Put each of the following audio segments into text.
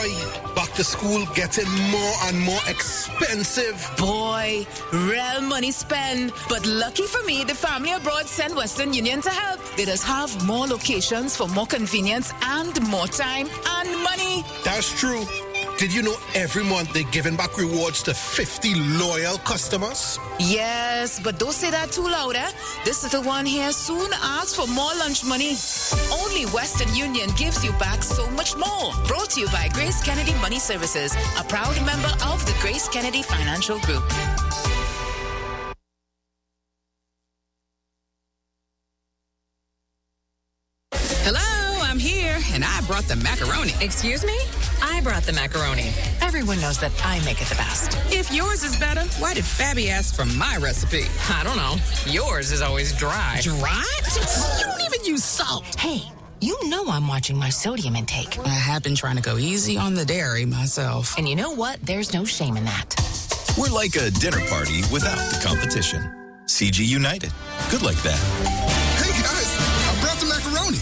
boy. Back to school getting more and more expensive. Boy, real money spend. But lucky for me, the family abroad sent Western Union to help. They just have more locations for more convenience and more time and money. That's true. Did you know every month they're giving back rewards to 50 loyal customers? Yes, but don't say that too loud, eh? This little one here soon asks for more lunch money. Only Western Union gives you back so much more. Brought to you by Grace Kennedy Money Services, a proud member of the Grace Kennedy Financial Group. Hello, I'm here, and I brought the macaroni. Excuse me? I brought the macaroni. Everyone knows that I make it the best. If yours is better, why did Fabby ask for my recipe? I don't know. Yours is always dry. Dry? You don't even use salt. Hey, you know I'm watching my sodium intake. I have been trying to go easy on the dairy myself. And you know what? There's no shame in that. We're like a dinner party without the competition. CG United. Good like that. Hey guys, I brought the macaroni.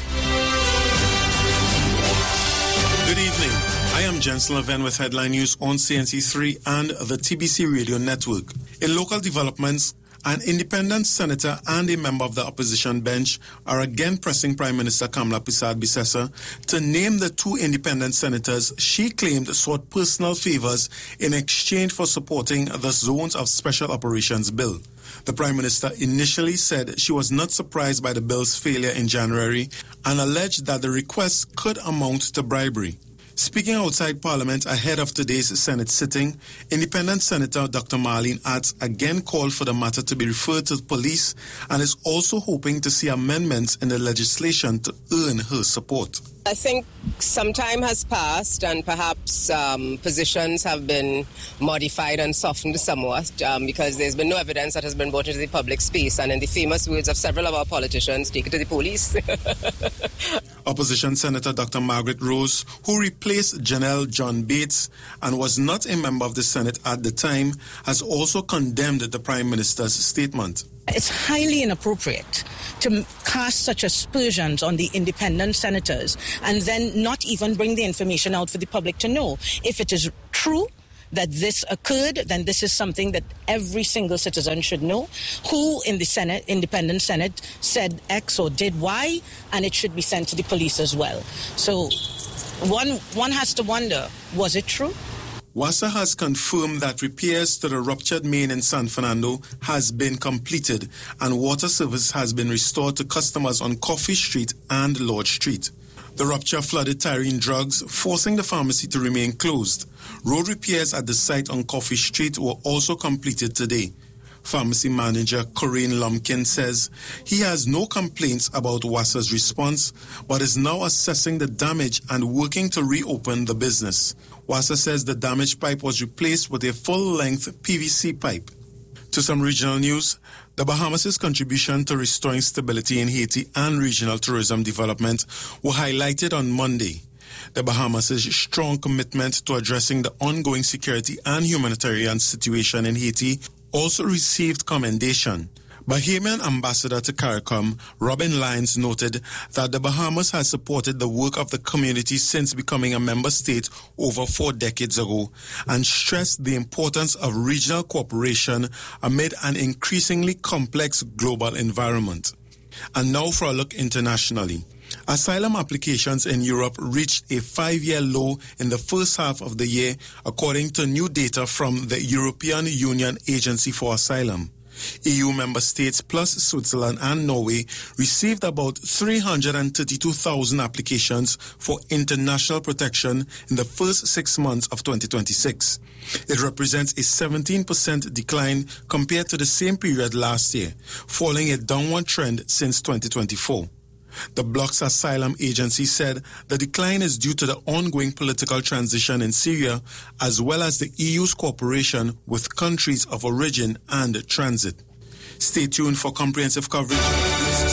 Good evening. I am Jensen Levin with headline news on CNC3 and the TBC Radio Network. In local developments, an independent senator and a member of the opposition bench are again pressing Prime Minister Kamla Persad-Bissessar to name the two independent senators she claimed sought personal favors in exchange for supporting the Zones of Special Operations bill. The Prime Minister initially said she was not surprised by the bill's failure in January and alleged that the request could amount to bribery. Speaking outside Parliament ahead of today's Senate sitting, Independent Senator Dr. Marlene Atts again called for the matter to be referred to the police and is also hoping to see amendments in the legislation to earn her support. I think some time has passed and perhaps positions have been modified and softened somewhat because there's been no evidence that has been brought into the public space, and in the famous words of several of our politicians, take it to the police. Opposition Senator Dr. Margaret Rose, who replaced Janelle John Bates and was not a member of the Senate at the time, has also condemned the Prime Minister's statement. It's highly inappropriate to cast such aspersions on the independent senators and then not even bring the information out for the public to know. If it is true that this occurred, then this is something that every single citizen should know. Who in the Senate, independent Senate, said X or did Y, and it should be sent to the police as well. So one has to wonder, was it true? WASA has confirmed that repairs to the ruptured main in San Fernando has been completed and water service has been restored to customers on Coffee Street and Lodge Street. The rupture flooded Tyrene Drugs, forcing the pharmacy to remain closed. Road repairs at the site on Coffee Street were also completed today. Pharmacy manager Corinne Lumpkin says he has no complaints about WASA's response, but is now assessing the damage and working to reopen the business. WASA says the damaged pipe was replaced with a full-length PVC pipe. To some regional news, the Bahamas' contribution to restoring stability in Haiti and regional tourism development were highlighted on Monday. The Bahamas' strong commitment to addressing the ongoing security and humanitarian situation in Haiti also received commendation. Bahamian Ambassador to CARICOM, Robin Lyons, noted that the Bahamas has supported the work of the community since becoming a member state over 4 decades ago and stressed the importance of regional cooperation amid an increasingly complex global environment. And now for a look internationally. Asylum applications in Europe reached a 5-year low in the first half of the year, according to new data from the European Union Agency for Asylum. EU member states plus Switzerland and Norway received about 332,000 applications for international protection in the first 6 months of 2026. It represents a 17% decline compared to the same period last year, following a downward trend since 2024. The bloc's asylum agency said the decline is due to the ongoing political transition in Syria, as well as the EU's cooperation with countries of origin and transit. Stay tuned for comprehensive coverage.